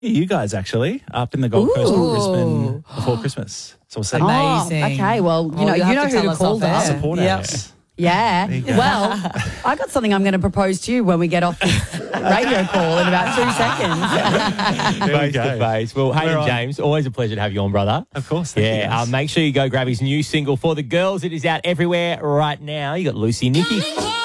You guys actually up in the Gold Coast in Brisbane before Christmas. So we'll see. Amazing. Okay, well, you know have to who tell to us call off then. air. Support us. Yeah. you go. Well, I got something I'm going to propose to you when we get off this radio call in about 2 seconds. Face to face. Well, Hayden on. James, always a pleasure to have you on, brother. Of course. Thank you, guys. Make sure you go grab his new single for the girls. It is out everywhere right now. You got Lucy Nicky.